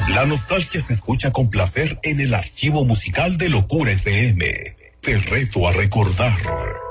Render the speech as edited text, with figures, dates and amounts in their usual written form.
La nostalgia se escucha con placer en el archivo musical de Locura FM. Te reto a recordar.